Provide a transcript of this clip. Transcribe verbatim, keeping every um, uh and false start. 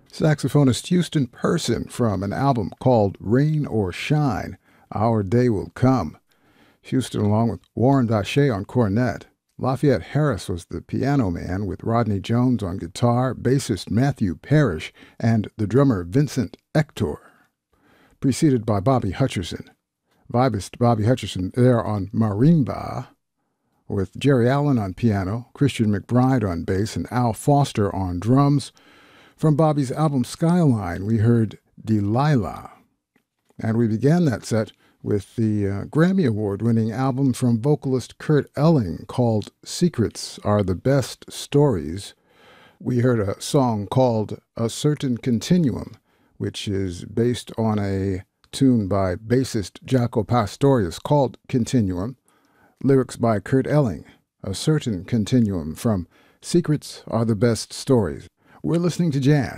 Saxophonist Houston Person from an album called Rain or Shine, Our Day Will Come. Houston along with Warren Vacher on cornet. Lafayette Harris was the piano man with Rodney Jones on guitar, bassist Matthew Parrish, and the drummer Vincent Ector. Preceded by Bobby Hutcherson. Vibist Bobby Hutcherson there on marimba, with Jerry Allen on piano, Christian McBride on bass, and Al Foster on drums. From Bobby's album Skyline, we heard Delilah. And we began that set with the uh, Grammy Award-winning album from vocalist Kurt Elling called Secrets Are the Best Stories. We heard a song called A Certain Continuum, which is based on a tune by bassist Jaco Pastorius called Continuum. Lyrics by Kurt Elling, A Certain Continuum from Secrets Are the Best Stories. We're listening to jazz